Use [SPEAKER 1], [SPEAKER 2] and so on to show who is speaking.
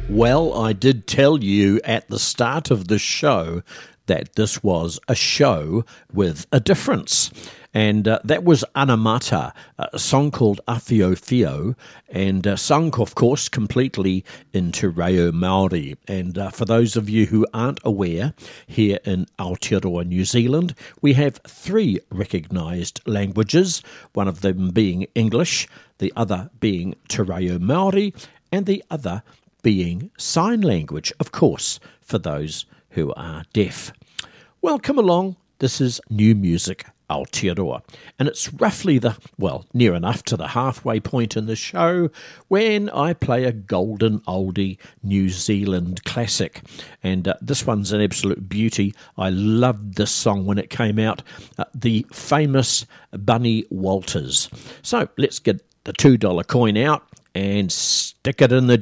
[SPEAKER 1] Well, I did tell you at the start of the show that this was a show with a difference. And that was Anamata, a song called Awhio Whio, and sung, of course, completely in Te Reo Māori. And for those of you who aren't aware, here in Aotearoa, New Zealand, we have 3 recognised languages, one of them being English, the other being Te Reo Māori, and the other being sign language, of course, for those who are deaf. Well, come along. This is New Music Aotearoa, and it's roughly near enough to the halfway point in the show when I play a golden oldie New Zealand classic, and this one's an absolute beauty. I loved this song when it came out, the famous Bunny Walters. So let's get the $2 coin out and stick it in the